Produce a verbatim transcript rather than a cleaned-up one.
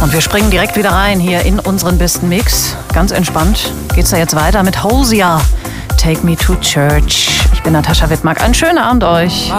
Und wir springen direkt wieder rein hier in unseren besten Mix. Ganz entspannt geht's ja jetzt weiter mit Hosea. Take Me to Church. Ich bin Natascha Wittmark. Einen schönen Abend euch.